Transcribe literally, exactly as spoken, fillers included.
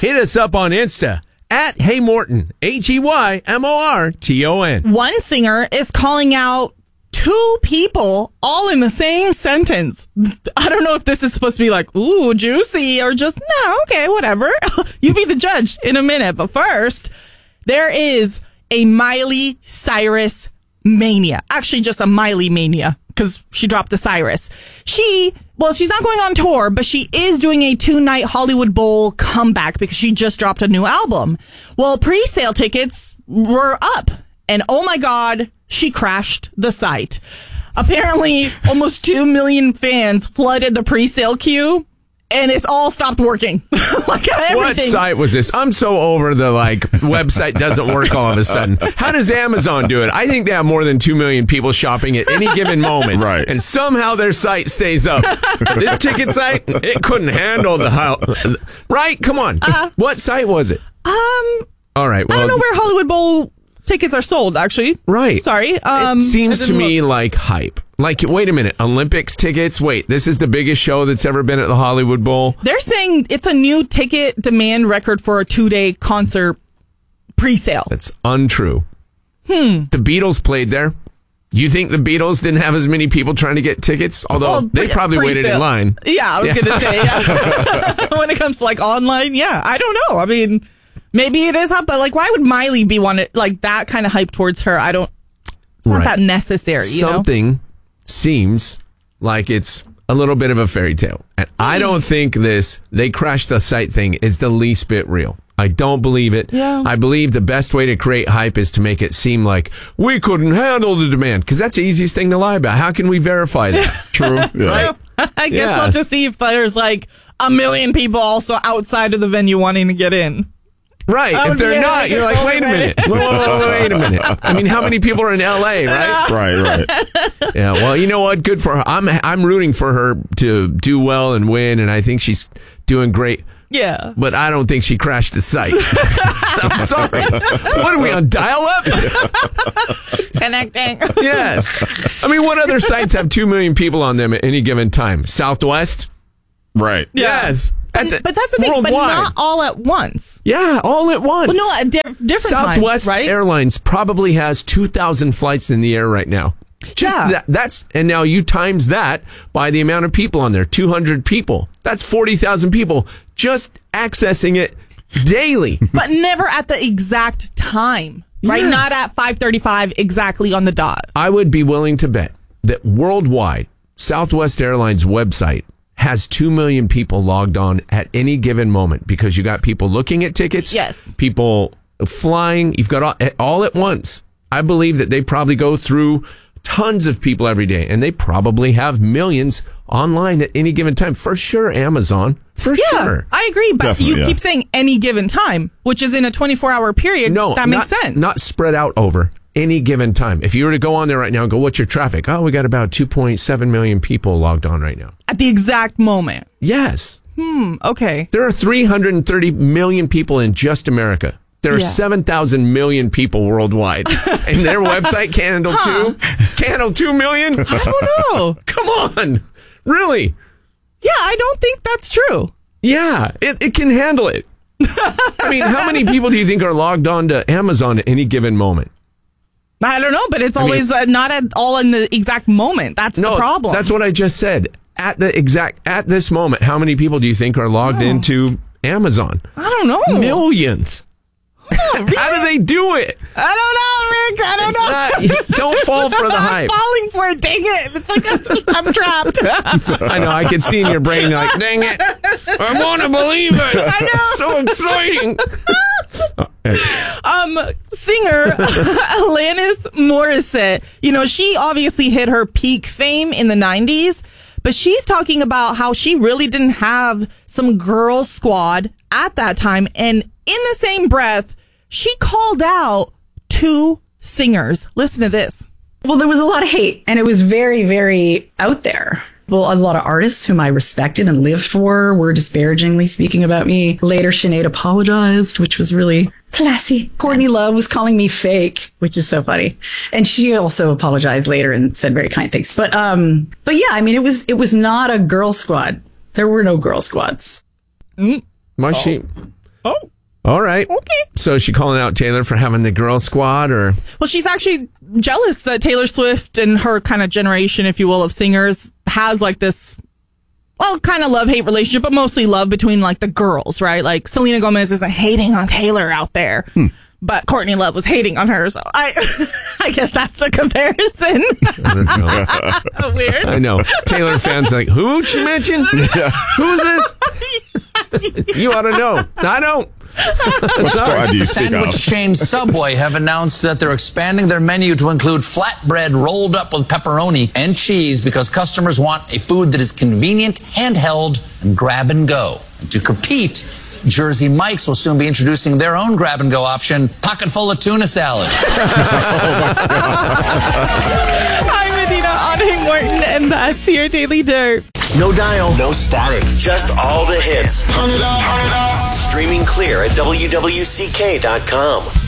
hit us up on Insta at Hey Morton, H E Y M O R T O N. One singer is calling out two people all in the same sentence. I don't know if this is supposed to be like, ooh, juicy, or just, no, okay, whatever. You be the judge in a minute. But first, there is a Miley Cyrus mania. Actually, just a Miley mania, because she dropped the Cyrus. She, well, she's not going on tour, but she is doing a two-night Hollywood Bowl comeback because she just dropped a new album. Well, pre-sale tickets were up. And oh my God, she crashed the site. Apparently, almost two million fans flooded the pre-sale queue, and it's all stopped working. Like everything. What site was this? I'm so over the, like, website doesn't work all of a sudden. How does Amazon do it? I think they have more than two million people shopping at any given moment. Right. And somehow their site stays up. This ticket site, it couldn't handle the how. Right? Come on. Uh, what site was it? Um, all right. Well, I don't know where Hollywood Bowl tickets are sold, actually. Right. Sorry. Um, it seems to me look. like hype. Like, wait a minute. Olympics tickets? Wait, this is the biggest show that's ever been at the Hollywood Bowl? They're saying it's a new ticket demand record for a two-day concert pre-sale. That's untrue. Hmm. The Beatles played there. You think the Beatles didn't have as many people trying to get tickets? Although well, they probably pre-sale. waited in line. Yeah, I was yeah. going to say, yeah. When it comes to, like, online, yeah. I don't know. I mean... Maybe it is hype, but like, why would Miley be wanted like that kind of hype towards her? I don't. It's not right. that necessary. You Something know? seems like it's a little bit of a fairy tale, and mm. I don't think this "they crashed the site" thing is the least bit real. I don't believe it. Yeah. I believe the best way to create hype is to make it seem like we couldn't handle the demand, because that's the easiest thing to lie about. How can we verify that? True. Yeah. Right? I guess yes. we'll have to see if there's like a million people also outside of the venue wanting to get in. Right. Oh, if they're yeah, not, you're like, wait a minute. Wait, wait, wait, wait a minute. I mean, how many people are in L A, right? Right, right. Yeah, well, you know what? Good for her. I'm I'm rooting for her to do well and win, and I think she's doing great. Yeah. But I don't think she crashed the site. I'm sorry. What are we on, dial-up? Connecting. Yes. I mean, what other sites have two million people on them at any given time? Southwest? Right. Yes. That's but, but that's the thing, worldwide. But not all at once. Yeah, all at once. Well, no, at di- different Southwest times, right? Airlines probably has two thousand flights in the air right now. Just yeah. that, that's, and now you times that by the amount of people on there, two hundred people. That's forty thousand people just accessing it daily. But never at the exact time, right? Yes. Not at five thirty-five exactly on the dot. I would be willing to bet that worldwide, Southwest Airlines website has two million people logged on at any given moment, because you got people looking at tickets. Yes. People flying. You've got all, all at once. I believe that they probably go through tons of people every day, and they probably have millions online at any given time. For sure, Amazon. For yeah, sure. I agree, but Definitely, you yeah. keep saying any given time, which is in a twenty-four hour period. No, that makes not, sense. Not spread out over any given time. If you were to go on there right now and go, what's your traffic? Oh, we got about two point seven million people logged on right now. At the exact moment. Yes. Hmm, okay. There are three hundred thirty million people in just America. There are yeah. seven thousand million people worldwide. And their website can handle huh. two? Can handle two million? I don't know. Come on. Really? Yeah, I don't think that's true. Yeah, it, it can handle it. I mean, how many people do you think are logged on to Amazon at any given moment? I don't know, but it's I always mean, uh, not at all in the exact moment. That's no, the problem. That's what I just said. At the exact, at this moment, how many people do you think are logged oh. into Amazon? I don't know. Millions. Oh, really? How do they do it? I don't know, Rick. I don't It's know. Not, don't fall for the hype. I'm falling for it. Dang it. It's like I'm trapped. I know. I can see in your brain, you're like, dang it. I want to believe it. I know. So exciting. um, singer Alanis Morissette, you know, she obviously hit her peak fame in the nineties, but she's talking about how she really didn't have some girl squad at that time. And in the same breath, she called out two singers. Listen to this. Well, there was a lot of hate, and it was very, very out there. Well, a lot of artists whom I respected and lived for were disparagingly speaking about me. Later, Sinead apologized, which was really classy. Courtney Love was calling me fake, which is so funny. And she also apologized later and said very kind things. But, um, but yeah, I mean, it was, it was not a girl squad. There were no girl squads. Mm. My oh. she, oh. All right. Okay. So is she calling out Taylor for having the girl squad, or? Well, she's actually jealous that Taylor Swift and her kind of generation, if you will, of singers has like this, well, kind of love-hate relationship, but mostly love between like the girls, right? Like Selena Gomez isn't hating on Taylor out there, hmm. but Courtney Love was hating on her. So I, I guess that's the comparison. I don't know. Weird. I know. Taylor fans like, who she mentioned? Yeah. Who's this? You ought to know. I don't. What squad do you The speak sandwich of? chain Subway have announced that they're expanding their menu to include flatbread rolled up with pepperoni and cheese because customers want a food that is convenient, handheld, and grab and go. And to compete, Jersey Mike's will soon be introducing their own grab and go option, pocket full of tuna salad. I'm Medina Anhe Morton, and that's your Daily Dirt. No dial, no static, just all the hits. Turn it up. Streaming clear at W W C K dot com.